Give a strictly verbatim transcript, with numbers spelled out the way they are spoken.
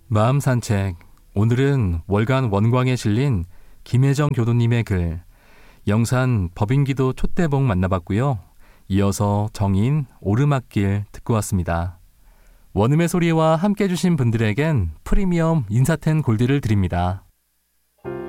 마음 산책. 오늘은 월간 원광에 실린 김혜정 교도님의 글, 영산 법인기도 촛대봉 만나봤고요. 이어서 정인 오르막길 듣고 왔습니다. 원음의 소리와 함께 해주신 분들에겐 프리미엄 인사텐 골드를 드립니다.